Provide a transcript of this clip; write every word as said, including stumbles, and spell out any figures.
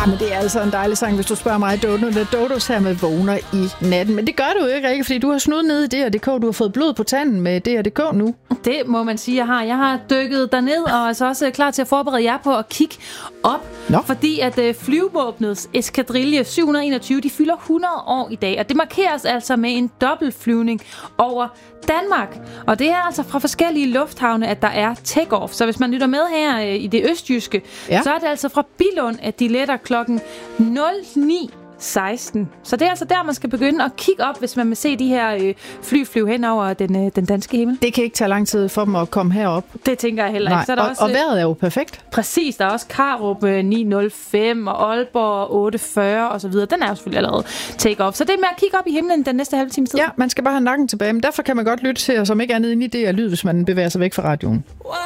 Ah, men det er altså en dejlig sang, hvis du spørger mig. Dodo, The Dodos her med vågner i natten. Men det gør du jo ikke, Rikke, fordi du har snudt ned i D R punktum D K. Du har fået blod på tanden med D R punktum D K nu. Det må man sige, jeg har. Jeg har dykket derned og er altså også klar til at forberede jer på at kigge op. Nå. Fordi at øh, flyvevåbnets eskadrille syv hundrede og enogtyve, de fylder hundrede år i dag. Og det markeres altså med en dobbeltflyvning over Danmark. Og det er altså fra forskellige lufthavne, at der er take-off. Så hvis man lytter med her øh, i det østjyske, ja. så er det altså fra Billund, at de letter klokken nul ni seksten. Så det er altså der, man skal begynde at kigge op, hvis man vil se de her øh, fly flyve hen over den, øh, den danske himmel. Det kan ikke tage lang tid for dem at komme herop. Det tænker jeg heller Nej. ikke. Så er der og, også, og vejret er jo perfekt. Præcis, der er også Karup øh, ni nul fem og Aalborg otte fyrre og så videre. Den er jo selvfølgelig allerede take off. Så det er med at kigge op i himlen den næste halve time tid. Ja, man skal bare have nakken tilbage, men derfor kan man godt lytte til, og som ikke andet ind i det er lyd, hvis man bevæger sig væk fra radioen.